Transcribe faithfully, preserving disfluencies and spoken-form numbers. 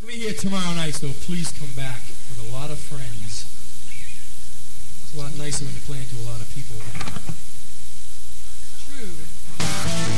be here tomorrow night, so please come back with a lot of friends. It's a lot nicer when you're playing to a lot of people.